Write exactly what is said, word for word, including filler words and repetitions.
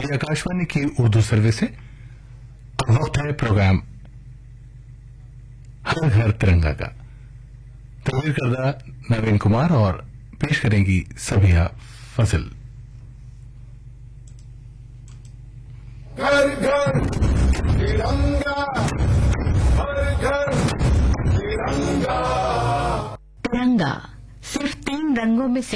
ये आकाशवाणी की उर्दू सर्विस है। वक्त है प्रोग्राम हर घर तिरंगा का। तस्वीर करदा नवीन कुमार और पेश करेंगी सबिया फजल। घर घर तिरंगा, हर घर तिरंगा। तिरंगा सिर्फ तीन रंगों में